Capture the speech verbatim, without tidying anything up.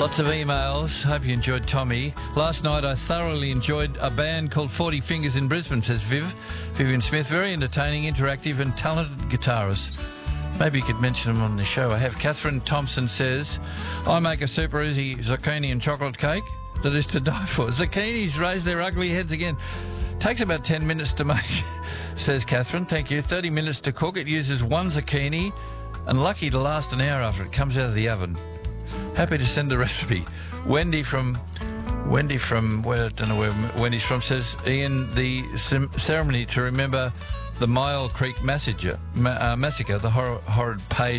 Lots of emails. Hope you enjoyed Tommy. Last night I thoroughly enjoyed a band called Forty Fingers in Brisbane, says Viv. Vivian Smith, very entertaining, interactive and talented guitarist. Maybe you could mention them on the show. I have. Catherine Thompson says, I make a super easy zucchini and chocolate cake that is to die for. Zucchinis raise their ugly heads again. Takes about ten minutes to make, says Catherine. Thank you. thirty minutes to cook. It uses one zucchini and lucky to last an hour after it comes out of the oven. Happy to send the recipe. Wendy from Wendy from where I don't know where Wendy's from says, Ian, the ceremony to remember the Mile Creek massacre, ma- uh, massacre, the hor- horrid page